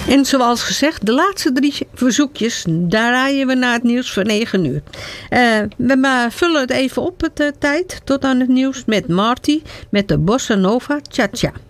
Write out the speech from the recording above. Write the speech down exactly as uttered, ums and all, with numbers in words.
En zoals gezegd, de laatste drie verzoekjes, daar rijden we naar het nieuws voor negen uur. Uh, we vullen het even op, de tijd, tot aan het nieuws met Marty, met de Bossa Nova Cha-Cha.